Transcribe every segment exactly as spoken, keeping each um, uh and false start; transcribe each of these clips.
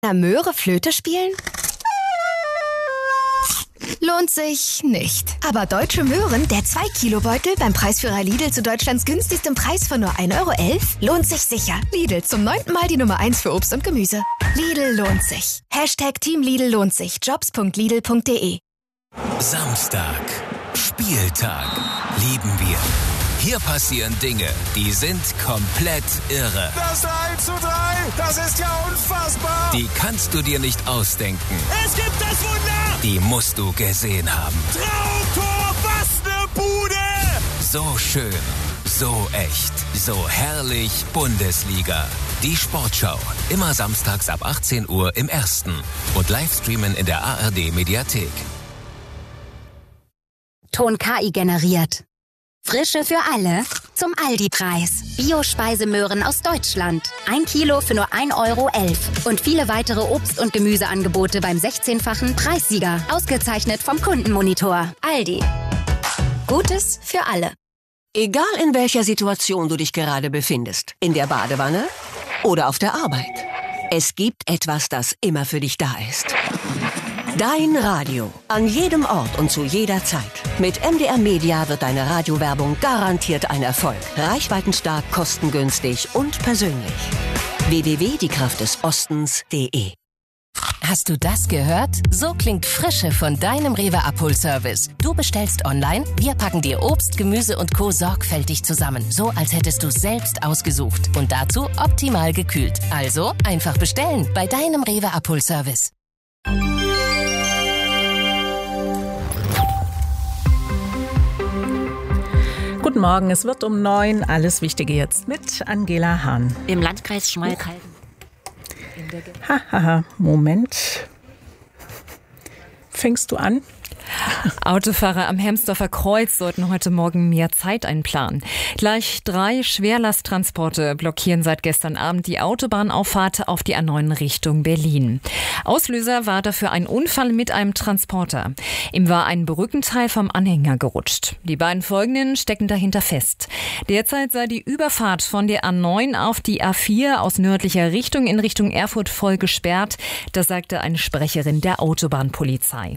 einer Möhre Flöte spielen? Lohnt sich nicht. Aber Deutsche Möhren, der zwei Kilo Beutel beim Preisführer Lidl zu Deutschlands günstigstem Preis von nur ein Euro elf, lohnt sich sicher. Lidl, zum neunten Mal die Nummer eins für Obst und Gemüse. Lidl lohnt sich. Hashtag Team Lidl lohnt sich. Jobs punkt lidl punkt de. Samstag. Spieltag. Lieben wir. Hier passieren Dinge, die sind komplett irre. Das drei zu drei, das ist ja unfassbar. Die kannst du dir nicht ausdenken. Es gibt das Wunder. Die musst du gesehen haben. Traumtor, was ne Bude. So schön, so echt, so herrlich Bundesliga. Die Sportschau, immer samstags ab achtzehn Uhr im Ersten. Und Livestreamen in der A R D-Mediathek. Ton K I generiert. Frische für alle zum Aldi-Preis. Bio-Speisemöhren aus Deutschland. Ein Kilo für nur ein Euro elf. Und viele weitere Obst- und Gemüseangebote beim sechzehnfachen Preissieger. Ausgezeichnet vom Kundenmonitor. Aldi. Gutes für alle. Egal in welcher Situation du dich gerade befindest. In der Badewanne oder auf der Arbeit. Es gibt etwas, das immer für dich da ist. Dein Radio. An jedem Ort und zu jeder Zeit. Mit M D R Media wird deine Radiowerbung garantiert ein Erfolg. Reichweitenstark, kostengünstig und persönlich. w w w punkt die kraft des ostens punkt de. Hast du das gehört? So klingt Frische von deinem Rewe Abholservice. Du bestellst online, wir packen dir Obst, Gemüse und Co. sorgfältig zusammen. So, als hättest du es selbst ausgesucht. Und dazu optimal gekühlt. Also einfach bestellen bei deinem Rewe Abholservice. Guten Morgen, es wird um neun. Alles Wichtige jetzt mit Angela Hahn. Im Landkreis Schmalkalden. Haha, Moment. Fängst du an? Autofahrer am Helmsdorfer Kreuz sollten heute Morgen mehr Zeit einplanen. Gleich drei Schwerlasttransporte blockieren seit gestern Abend die Autobahnauffahrt auf die A neun Richtung Berlin. Auslöser war dafür ein Unfall mit einem Transporter. Ihm war ein Brückenteil vom Anhänger gerutscht. Die beiden Folgenden stecken dahinter fest. Derzeit sei die Überfahrt von der A neun auf die A vier aus nördlicher Richtung in Richtung Erfurt voll gesperrt. Das sagte eine Sprecherin der Autobahnpolizei.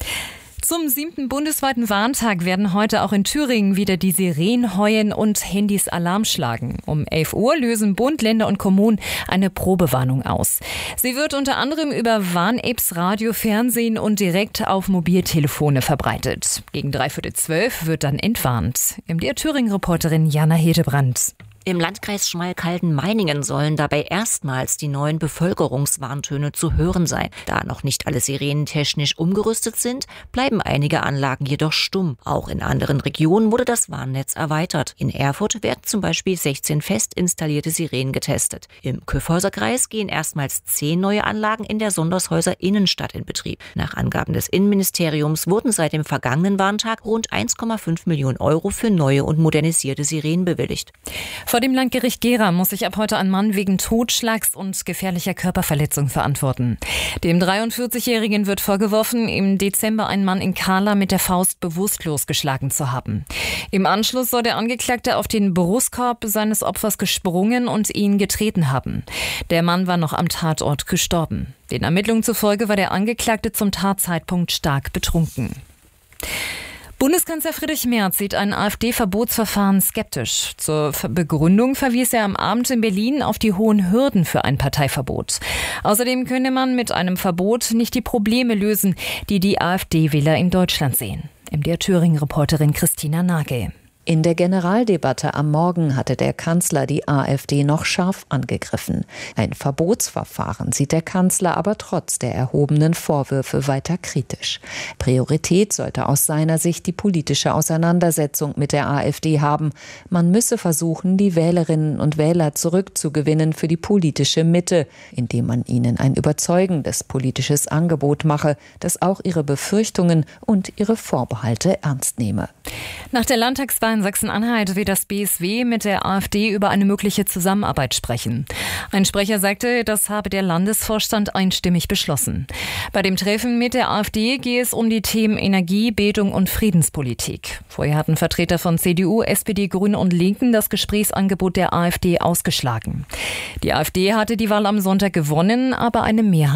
Zum siebten bundesweiten Warntag werden heute auch in Thüringen wieder die Sirenen heuen und Handys Alarm schlagen. Um elf Uhr lösen Bund, Länder und Kommunen eine Probewarnung aus. Sie wird unter anderem über Warn-Apps, Radio, Fernsehen und direkt auf Mobiltelefone verbreitet. Gegen dreiviertel zwölf wird dann entwarnt. M D R Thüringen-Reporterin Jana Hedebrandt. Im Landkreis Schmalkalden-Meiningen sollen dabei erstmals die neuen Bevölkerungswarntöne zu hören sein. Da noch nicht alle Sirenen technisch umgerüstet sind, bleiben einige Anlagen jedoch stumm. Auch in anderen Regionen wurde das Warnnetz erweitert. In Erfurt werden zum Beispiel sechzehn fest installierte Sirenen getestet. Im Kyffhäuserkreis gehen erstmals zehn neue Anlagen in der Sondershäuser Innenstadt in Betrieb. Nach Angaben des Innenministeriums wurden seit dem vergangenen Warntag rund eins Komma fünf Millionen Euro für neue und modernisierte Sirenen bewilligt. Vor dem Landgericht Gera muss sich ab heute ein Mann wegen Totschlags und gefährlicher Körperverletzung verantworten. Dem dreiundvierzigjährigen wird vorgeworfen, im Dezember einen Mann in Kahla mit der Faust bewusstlos geschlagen zu haben. Im Anschluss soll der Angeklagte auf den Brustkorb seines Opfers gesprungen und ihn getreten haben. Der Mann war noch am Tatort gestorben. Den Ermittlungen zufolge war der Angeklagte zum Tatzeitpunkt stark betrunken. Bundeskanzler Friedrich Merz sieht ein AfD-Verbotsverfahren skeptisch. Zur Begründung verwies er am Abend in Berlin auf die hohen Hürden für ein Parteiverbot. Außerdem könne man mit einem Verbot nicht die Probleme lösen, die die AfD-Wähler in Deutschland sehen. M D R Thüringen-Reporterin Christina Nagel. In der Generaldebatte am Morgen hatte der Kanzler die AfD noch scharf angegriffen. Ein Verbotsverfahren sieht der Kanzler aber trotz der erhobenen Vorwürfe weiter kritisch. Priorität sollte aus seiner Sicht die politische Auseinandersetzung mit der AfD haben. Man müsse versuchen, die Wählerinnen und Wähler zurückzugewinnen für die politische Mitte, indem man ihnen ein überzeugendes politisches Angebot mache, das auch ihre Befürchtungen und ihre Vorbehalte ernst nehme. Nach der Landtagswahl in Sachsen-Anhalt will das B S W mit der AfD über eine mögliche Zusammenarbeit sprechen. Ein Sprecher sagte, das habe der Landesvorstand einstimmig beschlossen. Bei dem Treffen mit der AfD gehe es um die Themen Energie, Bildung und Friedenspolitik. Vorher hatten Vertreter von C D U, S P D, Grünen und Linken das Gesprächsangebot der AfD ausgeschlagen. Die AfD hatte die Wahl am Sonntag gewonnen, aber eine Mehrheit